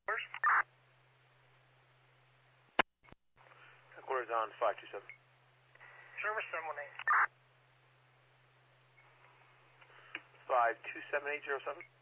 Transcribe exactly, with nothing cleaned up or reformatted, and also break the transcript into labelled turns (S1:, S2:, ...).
S1: Headquarters on five two seven.
S2: Service seven one eight.
S1: five two seven eight zero seven.